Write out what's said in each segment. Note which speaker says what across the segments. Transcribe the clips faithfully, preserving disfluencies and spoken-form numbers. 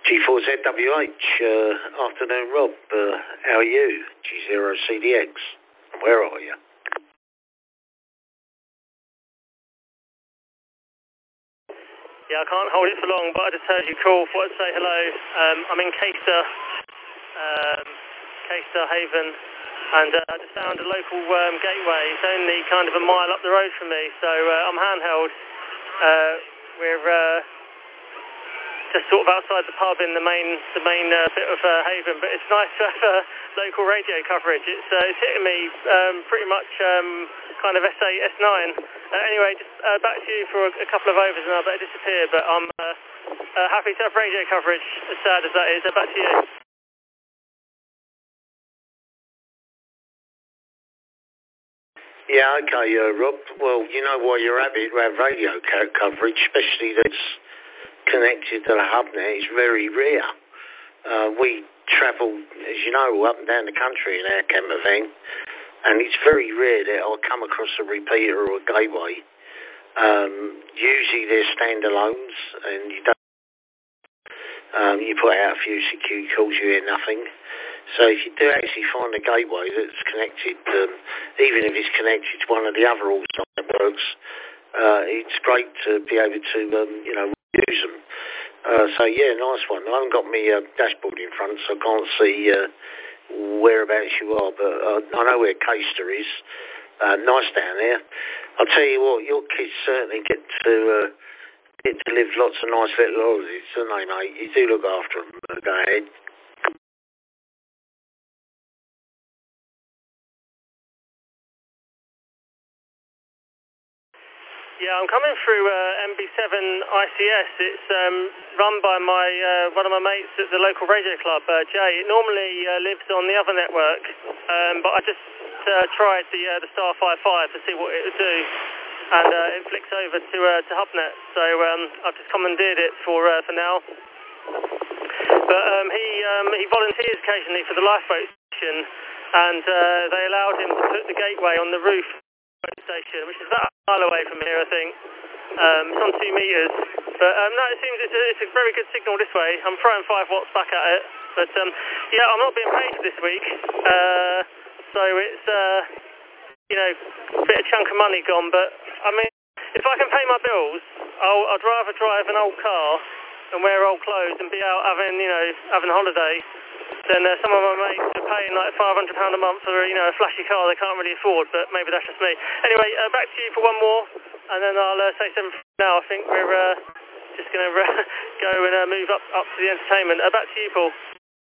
Speaker 1: G four Z W H, uh, afternoon Rob, uh, how are you? G zero C D X, where are you?
Speaker 2: Yeah, I can't hold it for long, but I just heard you call. Thought I'd say hello. Um, I'm in Caister, um, Caister Haven, and uh, I just found a local um, gateway. It's only kind of a mile up the road from me, so uh, I'm handheld. Uh, we're uh, just sort of outside the pub in the main the main uh, bit of uh, Haven, but it's nice to have uh, local radio coverage. It's, uh, it's hitting me um, pretty much um, kind of S eight, S nine. Uh, anyway, just uh, back to you for a, a couple of overs and I better disappear, but I'm uh, uh, happy to have radio coverage, as sad as that is. Uh, back to you.
Speaker 1: Yeah, okay, uh, Rob. Well, you know why you're happy to have radio co coverage, especially that's connected to the hub now. It's very rare. Uh, we travel, as you know, up and down the country in our camper van, and it's very rare that I'll come across a repeater or a gateway. Um, usually they're standalones, and you don't. Um, you put out a few security calls, you hear nothing. So if you do actually find a gateway that's connected, um, even if it's connected to one of the other all-star networks, uh, it's great to be able to, um, you know, use them. Uh, so yeah, nice one. I haven't got my uh, dashboard in front, so I can't see uh, whereabouts you are, but uh, I know where Caister is. Uh, nice down there. I'll tell you what, your kids certainly get to uh, get to live lots of nice little holidays, don't they, mate? You do look after them. Uh, go ahead.
Speaker 2: Yeah, I'm coming through uh, M B seven I C S. It's um, run by my uh, one of my mates at the local radio club, uh, Jay. It normally uh, lives on the other network, um, but I just uh, tried the uh, the Star five five to see what it would do, and uh, it flicks over to uh, to HubNet. So um, I've just commandeered it for uh, for now. But um, he um, he volunteers occasionally for the lifeboat station, and uh, they allowed him to put the gateway on the roof station, which is about a mile away from here, I think. Um, it's on two metres. But um, no, it seems it's a, it's a very good signal this way. I'm throwing five watts back at it. But um, yeah, I'm not being paid this week. Uh, so it's, uh, you know, a bit of chunk of money gone. But I mean, if I can pay my bills, I'll, I'd rather drive an old car and wear old clothes and be out having, you know, having a holiday. Then uh, some of my mates are paying like five hundred pounds a month for, you know, a flashy car they can't really afford, but maybe that's just me. Anyway, uh, back to you for one more, and then I'll uh, say something now. I think we're uh, just going to uh, go and uh, move up, up to the entertainment. Uh, back to you, Paul.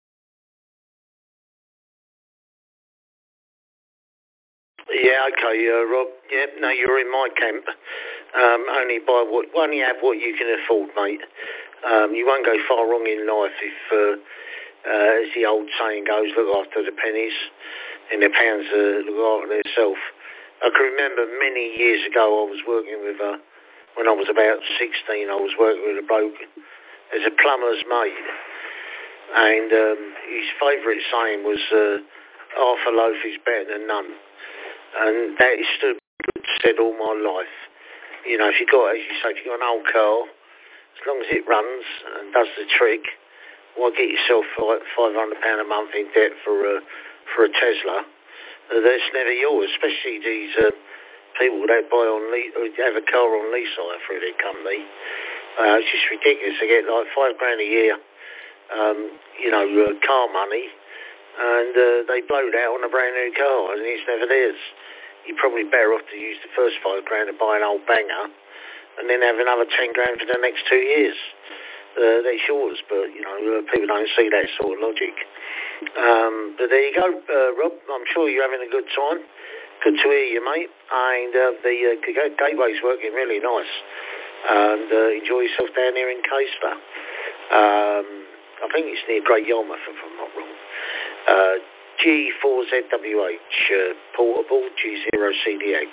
Speaker 1: Yeah, okay, uh, Rob. Yeah, no, you're in my camp. Um, only buy what, only have what you can afford, mate. Um, you won't go far wrong in life if... Uh, Uh, as the old saying goes, look after the pennies and the pounds uh, look after themselves. I can remember many years ago I was working with a, when I was about sixteen, I was working with a bloke as a plumber's mate, and um, his favourite saying was uh, half a loaf is better than none, and that is stood said all my life. You know, if you got, as you say, if you got an old car, as long as it runs and does the trick, why get yourself five hundred pounds a month in debt for a, for a Tesla? Uh, that's never yours, especially these uh, people that buy on lease, have a car on lease hire through their company. Uh, it's just ridiculous. They get like five grand a year, um, you know, uh, car money, and uh, they blow it out on a brand new car, and it's never theirs. You're probably better off to use the first five grand to buy an old banger, and then have another ten grand for the next two years. Uh, that's yours, but, you know, uh, people don't see that sort of logic. Um, but there you go, uh, Rob. I'm sure you're having a good time. Good to hear you, mate. And uh, the uh, gateway's working really nice. And uh, enjoy yourself down here in Caister. Um, I think it's near Great Yarmouth, if I'm not wrong. Uh, G four Z W H, uh, portable, G zero C D X.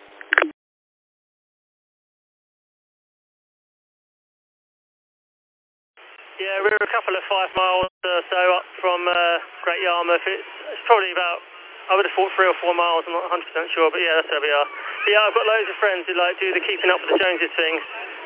Speaker 2: Yeah, we're a couple of five miles or so up from uh, Great Yarmouth. It's, it's probably about, I would have thought three or four miles, I'm not one hundred percent sure, but yeah, that's where we are. But yeah, I've got loads of friends who like do the keeping up with the Joneses thing,